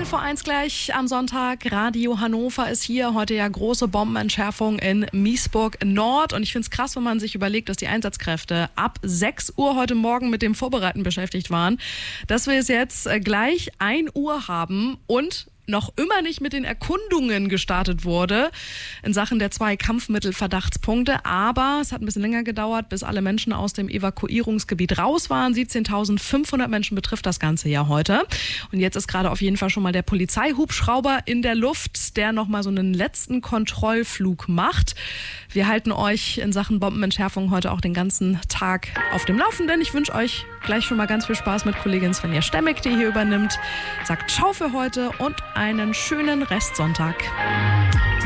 1:15 gleich am Sonntag. Radio Hannover ist hier. Heute ja große Bombenentschärfung in Miesburg Nord. Und ich finde es krass, wenn man sich überlegt, dass die Einsatzkräfte ab 6 Uhr heute Morgen mit dem Vorbereiten beschäftigt waren. Dass wir es jetzt gleich 1 Uhr haben und noch immer nicht mit den Erkundungen gestartet wurde in Sachen der 2 Kampfmittelverdachtspunkte. Aber es hat ein bisschen länger gedauert, bis alle Menschen aus dem Evakuierungsgebiet raus waren. 17.500 Menschen betrifft das Ganze ja heute. Und jetzt ist gerade auf jeden Fall schon mal der Polizeihubschrauber in der Luft, der nochmal so einen letzten Kontrollflug macht. Wir halten euch in Sachen Bombenentschärfung heute auch den ganzen Tag auf dem Laufenden. Ich wünsche euch gleich schon mal ganz viel Spaß mit Kollegin Svenja Stemmek, die hier übernimmt. Sagt Ciao für heute und einen schönen Restsonntag.